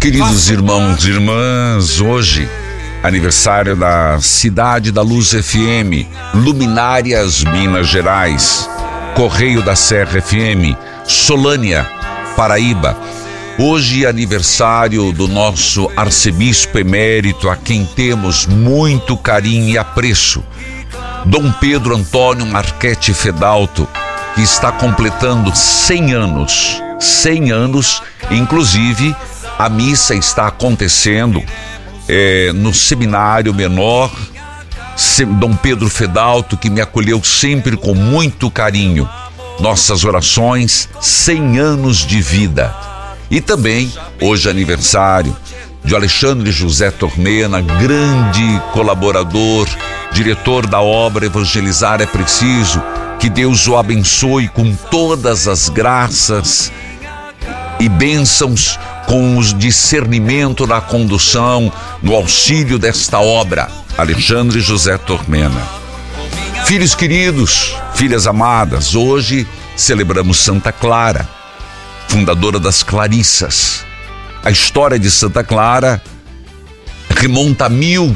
Queridos irmãos e irmãs, hoje, aniversário da Cidade da Luz FM, Luminárias, Minas Gerais, Correio da Serra FM, Solânia, Paraíba. Hoje, aniversário do nosso arcebispo emérito, a quem temos muito carinho e apreço, Dom Pedro Antônio Marchetti Fedalto, que está completando 100 anos. 100 anos, inclusive a missa está acontecendo no seminário menor. Dom Pedro Fedalto, que me acolheu sempre com muito carinho. Nossas orações, 100 anos de vida. E também, hoje aniversário de Alexandre José Tormena, grande colaborador, diretor da obra Evangelizar é Preciso. Que Deus o abençoe com todas as graças e bênçãos, com o discernimento na condução, no auxílio desta obra. Alexandre José Tormena. Filhos queridos, filhas amadas, hoje celebramos Santa Clara, fundadora das Clarissas. A história de Santa Clara remonta a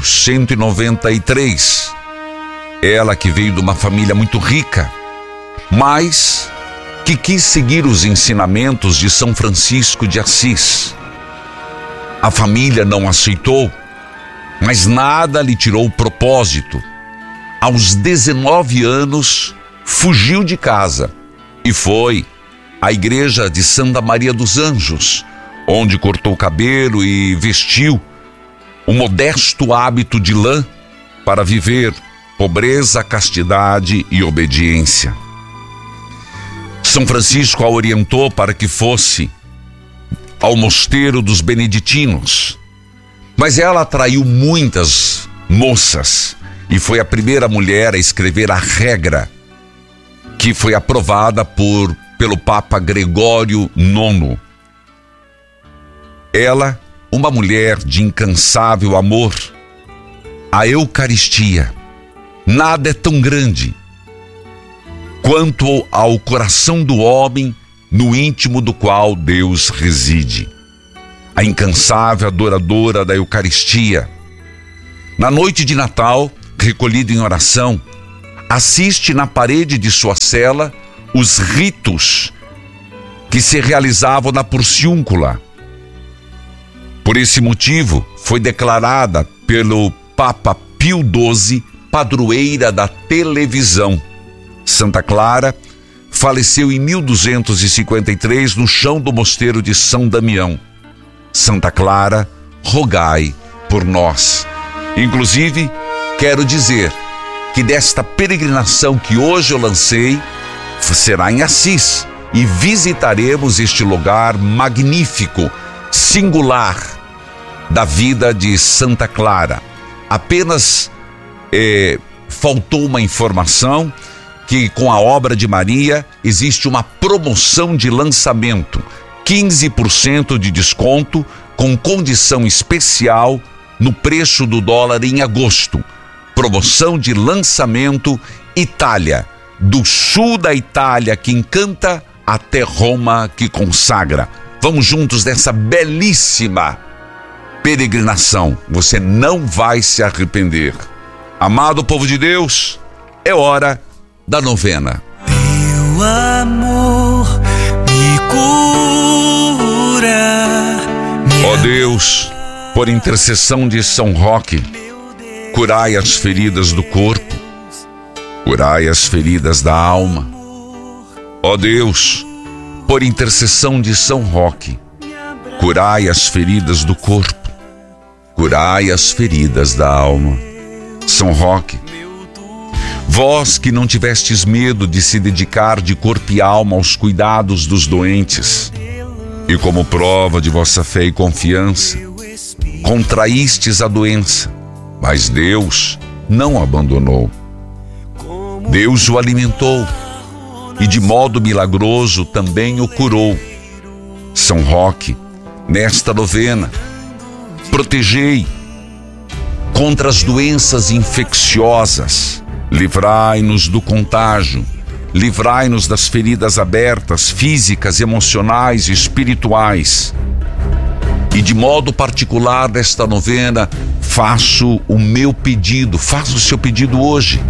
1193. Ela que veio de uma família muito rica, mas que quis seguir os ensinamentos de São Francisco de Assis. A família não aceitou, mas nada lhe tirou o propósito. Aos 19 anos, fugiu de casa e foi à igreja de Santa Maria dos Anjos, onde cortou o cabelo e vestiu um modesto hábito de lã para viver pobreza, castidade e obediência. São Francisco a orientou para que fosse ao mosteiro dos beneditinos, mas ela atraiu muitas moças e foi a primeira mulher a escrever a regra, que foi aprovada pelo Papa Gregório IX. Ela, uma mulher de incansável amor, a Eucaristia. Nada é tão grande quanto ao coração do homem, no íntimo do qual Deus reside. A incansável adoradora da Eucaristia. Na noite de Natal, recolhida em oração, assiste na parede de sua cela os ritos que se realizavam na Porciúncula. Por esse motivo, foi declarada pelo Papa Pio XII padroeira da televisão. Santa Clara faleceu em 1253 no chão do mosteiro de São Damião. Santa Clara, rogai por nós. Inclusive, quero dizer que desta peregrinação que hoje eu lancei, será em Assis, e visitaremos este lugar magnífico, singular, da vida de Santa Clara. Apenas faltou uma informação, que com a obra de Maria existe uma promoção de lançamento, 15% de desconto com condição especial no preço do dólar em agosto. Promoção de lançamento Itália, do sul da Itália que encanta até Roma que consagra. Vamos juntos nessa belíssima peregrinação, você não vai se arrepender. Amado povo de Deus, é hora da novena. Teu amor me cura. Ó Deus, por intercessão de São Roque, curai as feridas do corpo, curai as feridas da alma. Ó Deus, por intercessão de São Roque, curai as feridas do corpo, curai as feridas da alma. São Roque, vós que não tivestes medo de se dedicar de corpo e alma aos cuidados dos doentes, e como prova de vossa fé e confiança, contraístes a doença, mas Deus não o abandonou. Deus o alimentou e de modo milagroso também o curou. São Roque, nesta novena, protegei contra as doenças infecciosas, livrai-nos do contágio, livrai-nos das feridas abertas, físicas, emocionais e espirituais, E de modo particular nesta novena, faço o meu pedido, faça o seu pedido hoje.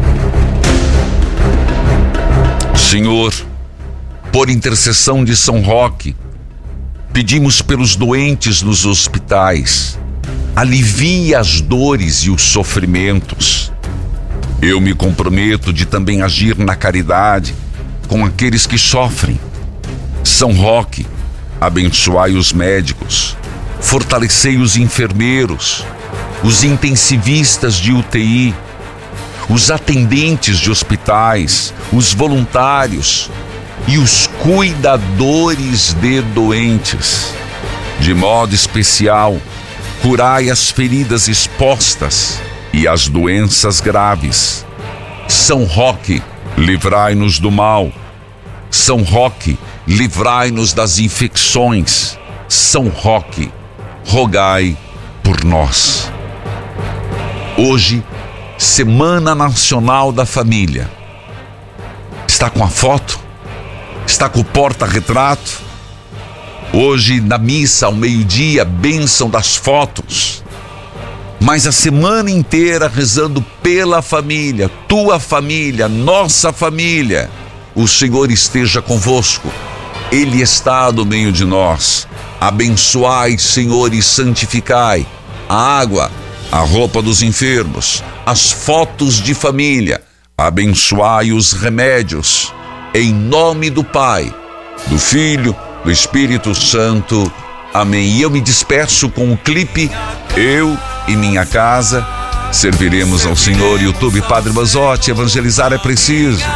Senhor, por intercessão de São Roque, pedimos pelos doentes nos hospitais, alivie as dores e os sofrimentos. Eu me comprometo de também agir na caridade com aqueles que sofrem. São Roque, abençoai os médicos, fortalecei os enfermeiros, os intensivistas de UTI, os atendentes de hospitais, os voluntários e os cuidadores de doentes. De modo especial, curai as feridas expostas e as doenças graves. São Roque, livrai-nos do mal. São Roque, livrai-nos das infecções. São Roque, rogai por nós. Hoje, Semana Nacional da Família. Está com a foto? Está com o porta-retrato? Hoje, na missa, ao meio-dia, bênção das fotos. Mas a semana inteira rezando pela família, tua família, nossa família. O Senhor esteja convosco. Ele está no meio de nós. Abençoai, Senhor, e santificai a água, a roupa dos enfermos, as fotos de família. Abençoai os remédios. Em nome do Pai, do Filho, do Espírito Santo. Amém. E eu me despeço com o clipe Eu e Minha Casa Serviremos ao Senhor. YouTube Padre Basotti, evangelizar é preciso.